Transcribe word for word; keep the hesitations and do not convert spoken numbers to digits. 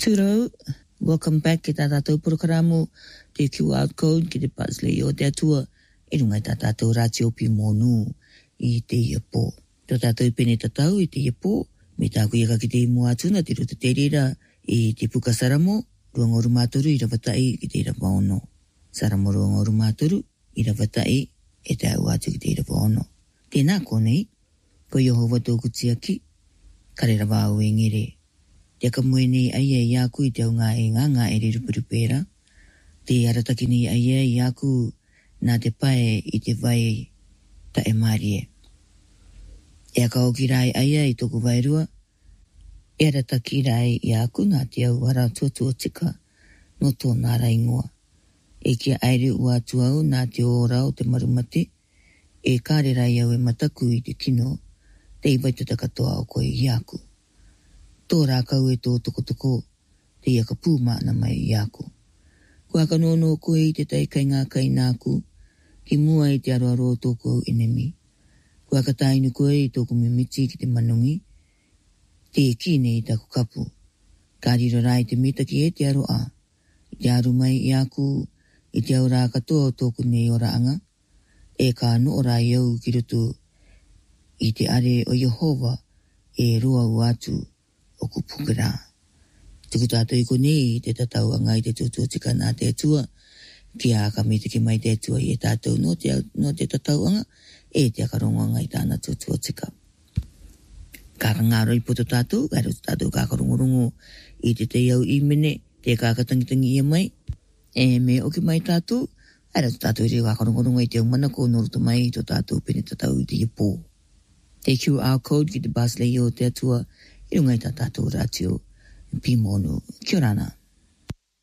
Tūrau, welcome back ki tā tātou programo, te Q R code ki te Paisley o te atua, i runga i tā tātou rātio pi mōnu i te iapo. Tō tātou pene tatau i te iapo, me tā kuiaka ki te mua atuna, te ruta te rira i te puka saramo, ruanga oru mātoru i rawatai ki te ira waono. Saramo ruanga oru mātoru i rawatai e te au atu ki te ira waono. Tēnā konei, ko Yehova tōku tiaki, kare rawa au e ngere. Te kamuene ai e iaku i te au ngā e ngā ngā e rupurupera. Te arataki ni ai e iaku nā te pae i te vai ta e marie. E a kaoki rai ai e i toku vairua. E arataki rai iaku nā te au hara tuatua tika no tō nā raingoa. E kia aere ua tuau nā te ora o te marumate. E kāre rai au e mataku i te kino. Te iwaitata katoa o koe iaku. Tō rākau e tō toko toko, te ia ka pūma na mai i aku. Kua ka nono koe i te tai kai ngā kai nāku, ki mua i te aroaro o tōku au enemi. Kua ka tainu koe i tōku mimiti ki te manungi, te e kine i taku kapu. Ka riro rai te mitaki e te aroa, i te aru mai i aku, i te au rā katoa o tōku nei o raanga, e ka no ora i au ki rutu, i te are o Yehova e rua u atu, o kupukera. Tuku tātou i konei te tatau anga i te tūtua tika nā te atua, ki a ka mite ki mai te atua i e tātou no te, no te tatau anga, e te akarongo anga i tāna tūtua tika. Ka rangaro i poto tātou, ka rau tātou ka karongorungo i te te iau i mene, te ka katangitangi i mai, e me o ki mai tātou, ka rau tātou i te ka karongorungo i te au manako noruto mai i tō tātou pene tatau i te iapō. Te Q R code ki te Paisley o te atua, i runga i tā tātou rātio, pi mōnu, kia ora ana.